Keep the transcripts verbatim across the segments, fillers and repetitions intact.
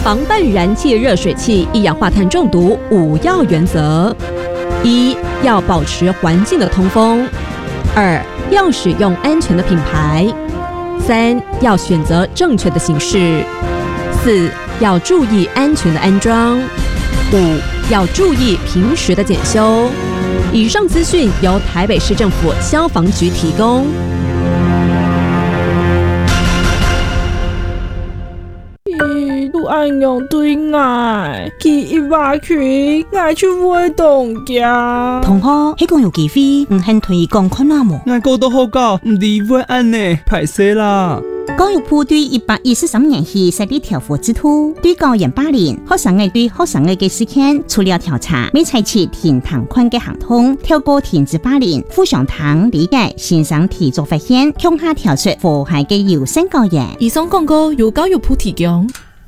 防范燃气热水器一氧化碳中毒五要原则：一、要保持环境的通风；二、要使用安全的品牌；三、要选择正确的形式；四、要注意安全的安装；五、要注意平时的检修。以上资讯由台北市政府消防局提供。 都按用对爱，去一百群，爱去活动家。 同学，迄讲有机会，唔肯推广看哪么？ 爱教都好教，唔离会安呢，歹势啦。 教育部对一百一十三年起设立调伏制度，对高研八年学生嘅对学生嘅嘅事件，除了调查，未采取停堂款嘅行动，透过停止霸凌、互相堂理解、欣赏提出发现，向下调出祸害嘅优先教育。 以上广告由教育部提供。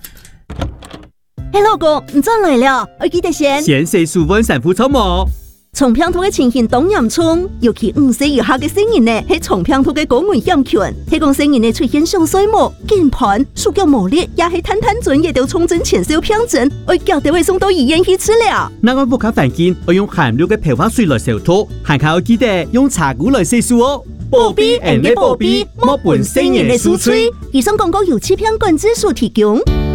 嘿，老公，你转来了，我记得先。 先洗舒温散肤草膜。 重平头嘅情形当严重，尤其五岁以下嘅成人呢，係重平头嘅高危险群。提供成人呢出現上水膜、鍵盤、手腳無力，也係探探準也都重症前兆病症，我叫地位送到醫院去治療。 那我不卡環境，我用含氯嘅漂髮水來消毒，還靠我記得用茶壺來洗漱哦。 寶貝，人嘅寶貝，莫本成人嘅輸嘴。以上廣告由欺騙管制所提供。